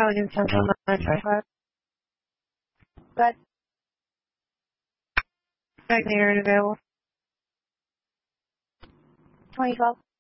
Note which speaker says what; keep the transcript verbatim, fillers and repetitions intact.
Speaker 1: Intelligence Central nine five five. But right there and available. twenty twelve.